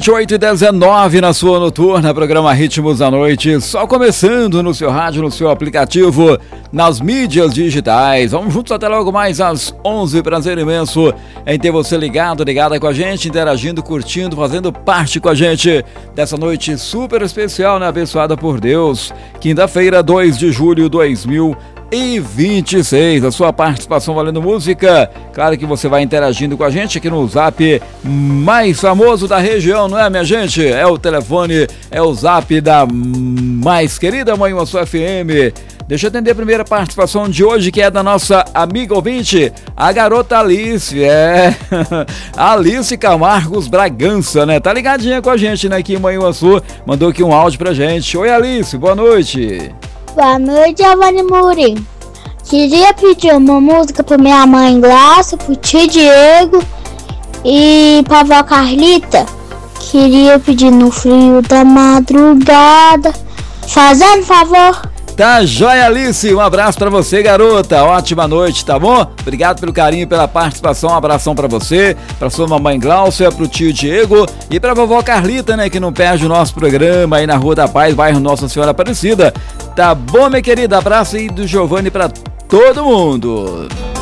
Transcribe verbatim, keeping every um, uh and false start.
noite, oito e dezenove na sua noturna, programa Ritmos da Noite, só começando no seu rádio, no seu aplicativo, nas mídias digitais. Vamos juntos até logo mais às onze, prazer imenso em ter você ligado, ligada com a gente, interagindo, curtindo, fazendo parte com a gente dessa noite super especial, né, abençoada por Deus. Quinta-feira, dois de julho de dois mil e vinte e seis, a sua participação valendo música. Claro que você vai interagindo com a gente aqui no zap mais famoso da região, não é, minha gente? É o telefone, é o zap da mais querida Mãe Uma Só F M. Deixa eu atender a primeira participação de hoje, que é da nossa amiga ouvinte, a garota Alice, é, Alice Camargos Bragança, né? Tá ligadinha com a gente, né, aqui em Manhuaçu, mandou aqui um áudio pra gente. Oi, Alice, boa noite. Boa noite, Giovanni Muri. Queria pedir uma música pra minha mãe Glácia, pro tio Diego e pra avó Carlita. Queria pedir No Frio da Madrugada. Fazendo favor. Tá joia, Alice, um abraço pra você, garota, ótima noite, tá bom? Obrigado pelo carinho, pela participação, um abração pra você, pra sua mamãe Gláucia, pro tio Diego e pra vovó Carlita, né, que não perde o nosso programa aí na Rua da Paz, bairro Nossa Senhora Aparecida. Tá bom, minha querida? Abraço aí do Giovanni pra todo mundo.